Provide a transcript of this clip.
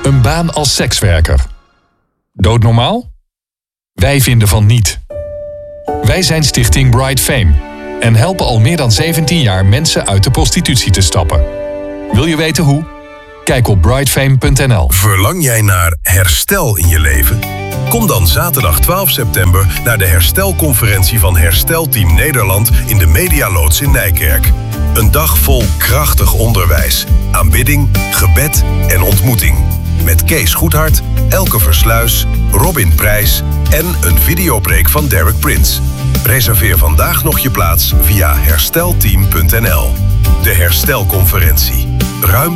Een baan als sekswerker. Doodnormaal? Wij vinden van niet. Wij zijn Stichting Bright Fame en helpen al meer dan 17 jaar mensen uit de prostitutie te stappen. Wil je weten hoe? Kijk op brightfame.nl. Verlang jij naar herstel in je leven? Kom dan zaterdag 12 september naar de herstelconferentie van Herstelteam Nederland in de Medialoods in Nijkerk. Een dag vol krachtig onderwijs, aanbidding, gebed en ontmoeting. Met Kees Goedhart, Elke Versluis, Robin Prijs en een videopreek van Derek Prins. Reserveer vandaag nog je plaats via herstelteam.nl. De Herstelconferentie. Ruimte